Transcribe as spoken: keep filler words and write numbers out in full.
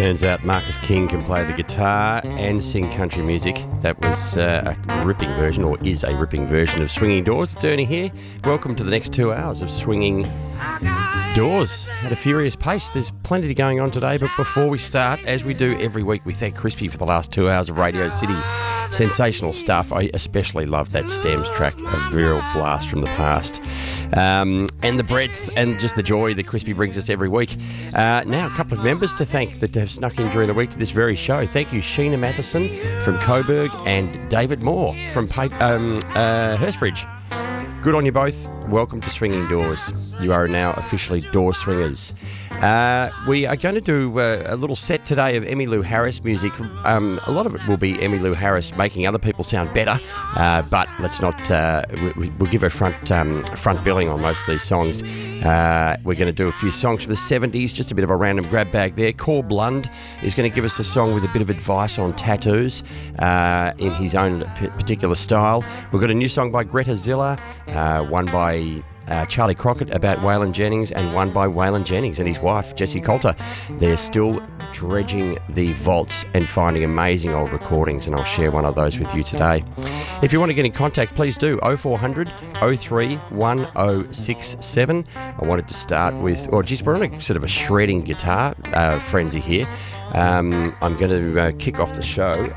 Turns out Marcus King can play the guitar and sing country music. That was uh, a ripping version, or is a ripping version of Swinging Doors. It's Ernie here. Welcome to the next two hours of Swinging Doors at a furious pace. There's plenty going on today, but before we start, as we do every week, we thank Crispy for the last two hours of Radio City. Sensational stuff. I especially love that Stems track, a real blast from the past. Um, and the breadth and just the joy that Crispy brings us every week. Uh, now, a couple of members to thank that have snuck in during the week to this very show. Thank you, Sheena Matheson from Coburg and David Moore from pa- um, uh, Hurstbridge. Good on you both. Welcome to Swinging Doors. You are now officially door swingers. Uh, we are going to do uh, a little set today of Emmylou Harris music. Um, a lot of it will be Emmylou Harris making other people sound better, uh, but let's not. Uh, we, we'll give her front um, front billing on most of these songs. Uh, we're going to do a few songs from the seventies, just a bit of a random grab bag there. Corb Lund is going to give us a song with a bit of advice on tattoos uh, in his own p- particular style. We've got a new song by Greta Zilla, uh, one by Uh, Charlie Crockett about Waylon Jennings, and one by Waylon Jennings and his wife, Jessie Coulter. They're still dredging the vaults and finding amazing old recordings, and I'll share one of those with you today. If you want to get in contact, please do. oh four hundred, oh three, one oh six seven. I wanted to start with, or geez, we're on a sort of a shredding guitar uh, frenzy here. Um, I'm going to uh, kick off the show